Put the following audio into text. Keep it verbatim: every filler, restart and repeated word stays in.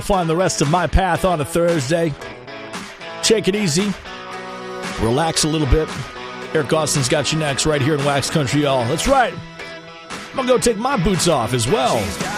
Find the rest of my path on a Thursday. Take it easy. Relax a little bit. Eric Austin's got you next right here in Wax Country, y'all. That's right. I'm going to go take my boots off as well.